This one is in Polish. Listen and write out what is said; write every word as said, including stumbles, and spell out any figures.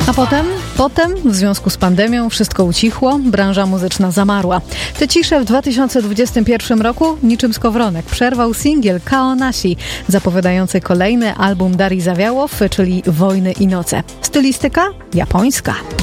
A potem, potem w związku z pandemią wszystko ucichło, branża muzyczna zamarła. Tę ciszę w dwa tysiące dwudziestym pierwszym roku niczym skowronek przerwał singiel Kaonashi, zapowiadający kolejny album Darii Zawiałow, czyli Wojny i noce. Stylistyka japońska.